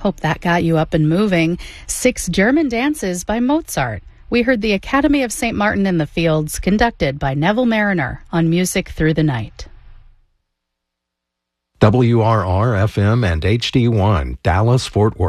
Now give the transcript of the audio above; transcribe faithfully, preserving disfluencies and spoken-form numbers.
Hope that got you up and moving. Six German dances by Mozart. We heard the Academy of Saint Martin in the Fields, conducted by Neville Mariner on Music Through the Night. W R R F M and H D one, Dallas, Fort Worth.